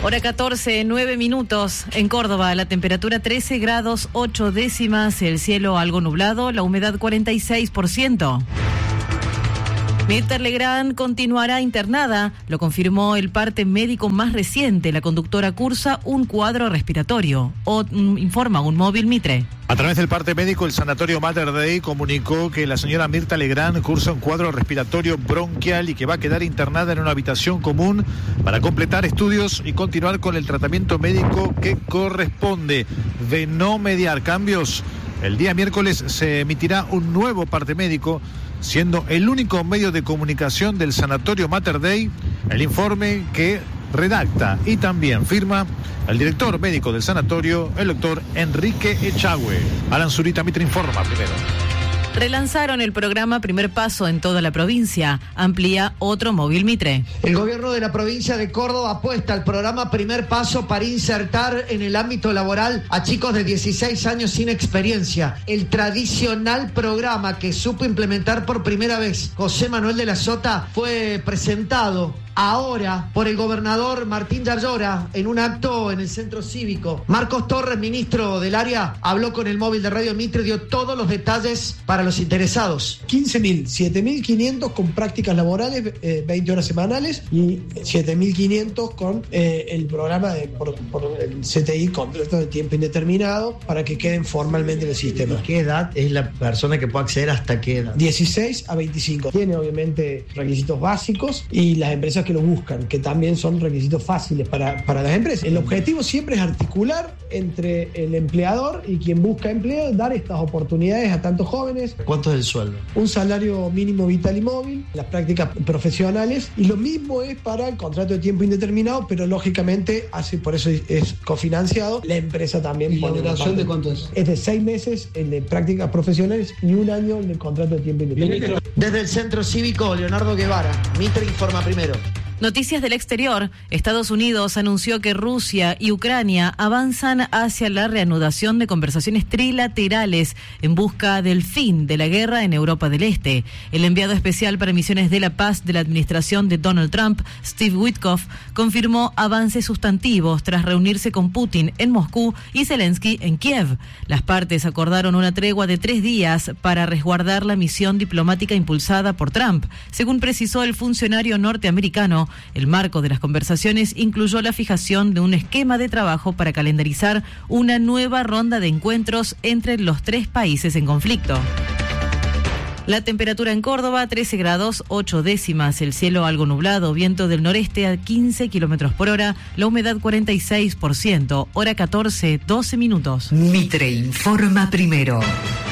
Hora 14, 9 minutos. En Córdoba, la temperatura 13 grados 8 décimas, el cielo algo nublado, la humedad 46%. Mirta Legrand continuará internada, lo confirmó el parte médico más reciente. La conductora cursa un cuadro respiratorio, informa un móvil Mitre. A través del parte médico, el Sanatorio Mater Dei comunicó que la señora Mirta Legrand cursa un cuadro respiratorio bronquial y que va a quedar internada en una habitación común para completar estudios y continuar con el tratamiento médico que corresponde. De no mediar cambios, el día miércoles se emitirá un nuevo parte médico, siendo el único medio de comunicación del Sanatorio Mater Dei el informe que redacta y también firma el director médico del sanatorio, el doctor Enrique Echagüe. Alan Zurita, Mitre informa primero. Relanzaron el programa Primer Paso en toda la provincia. Amplía otro móvil Mitre. El gobierno de la provincia de Córdoba apuesta al programa Primer Paso para insertar en el ámbito laboral a chicos de 16 años sin experiencia. El tradicional programa que supo implementar por primera vez José Manuel de la Sota fue presentado ahora por el gobernador Martín Yarlora en un acto en el centro cívico. Marcos Torres, ministro del área, habló con el móvil de Radio Mitre, dio todos los detalles para los interesados. 15.000, 7.500 con prácticas laborales, 20 horas semanales, y 7.500 con el programa por el CTI, contrato de tiempo indeterminado, para que queden formalmente en el sistema. ¿Qué edad es la persona que puede acceder hasta qué edad? 16 a 25. Tiene obviamente requisitos básicos y las empresas que lo buscan, que también son requisitos fáciles para las empresas. El objetivo siempre es articular entre el empleador y quien busca empleo, dar estas oportunidades a tantos jóvenes. ¿Cuánto es el sueldo? Un salario mínimo vital y móvil, las prácticas profesionales, y lo mismo es para el contrato de tiempo indeterminado, pero lógicamente por eso es cofinanciado. La empresa también. ¿Y la duración de cuánto es? Es de 6 meses el de prácticas profesionales y 1 año el de contrato de tiempo indeterminado. Desde el centro cívico, Leonardo Guevara, Mitre informa primero. Noticias del exterior. Estados Unidos anunció que Rusia y Ucrania avanzan hacia la reanudación de conversaciones trilaterales en busca del fin de la guerra en Europa del Este. El enviado especial para misiones de la paz de la administración de Donald Trump, Steve Witkoff, confirmó avances sustantivos tras reunirse con Putin en Moscú y Zelensky en Kiev. Las partes acordaron una tregua de 3 días para resguardar la misión diplomática impulsada por Trump. Según precisó el funcionario norteamericano, el marco de las conversaciones incluyó la fijación de un esquema de trabajo para calendarizar una nueva ronda de encuentros entre los 3 países en conflicto. La temperatura en Córdoba, 13 grados 8 décimas, el cielo algo nublado, viento del noreste a 15 kilómetros por hora, la humedad 46%, hora 14, 12 minutos. Mitre informa primero.